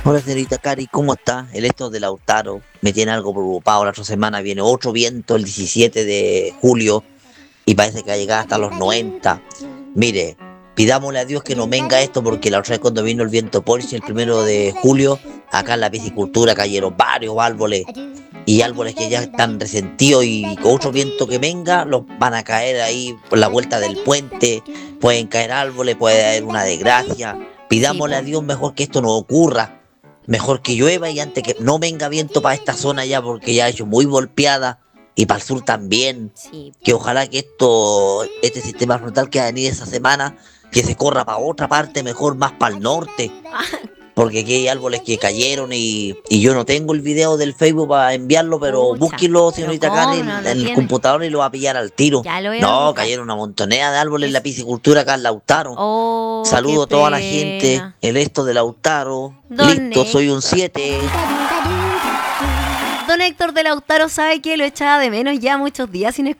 Hola señorita Cari, ¿cómo está? El esto de Lautaro me tiene algo preocupado. La otra semana viene otro viento el 17 de julio y parece que va a llegar hasta los 90. Mire, pidámosle a Dios que no venga esto porque la otra vez cuando vino el viento Porsche el 1 de julio, acá en la piscicultura cayeron varios árboles y árboles que ya están resentidos y con otro viento que venga los van a caer ahí por la vuelta del puente. Pueden caer árboles, puede haber una desgracia. Sí, Pidámosle a po. Dios mejor que esto no ocurra. Mejor que llueva y antes que no venga viento para esta zona ya porque ya ha hecho muy golpeada y para el sur también. Sí, Que po. ojalá que este sistema frontal que va a venir esa semana, que se corra para otra parte, mejor más para el norte. Porque aquí hay árboles que cayeron y yo no tengo el video del Facebook para enviarlo, pero Pucha, búsquelo, pero señorita Karen, ¿cómo no en lo el tiene? computador y lo va a pillar al tiro. Ya lo voy a No, buscar. cayeron una montonera de árboles en la Es... piscicultura acá en Lautaro. Oh, qué Saludo a toda la gente, pena. el esto de Lautaro. Don Listo, Héctor. soy un 7. Don Héctor de Lautaro sabe que lo echaba de menos ya muchos días sin